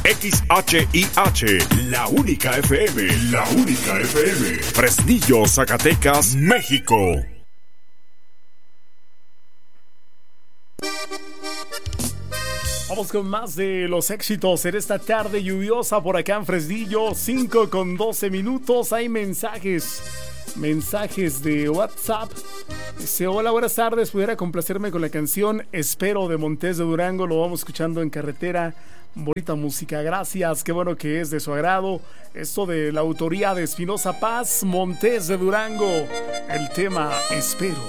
XHIH, la única FM, la única FM. Fresnillo, Zacatecas, México. Vamos con más de los éxitos en esta tarde lluviosa por acá en Fresnillo. 5:12. Hay mensajes de WhatsApp. Dice: hola, buenas tardes, pudiera complacerme con la canción Espero de Montes de Durango. Lo vamos escuchando en carretera. Bonita música, gracias, qué bueno que es de su agrado. Esto de la autoría de Espinosa Paz, Montes de Durango, el tema Espero.